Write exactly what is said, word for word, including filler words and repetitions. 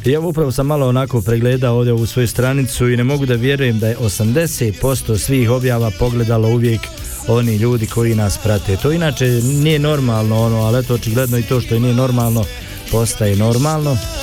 I evo upravo sam malo onako pregledao ovdje u svoju stranicu i ne mogu da vjerujem da je osamdeset posto svih objava pogledalo uvijek oni ljudi koji nas prate. To inače nije normalno, ono, ali eto očigledno i to što je nije normalno postaje normalno.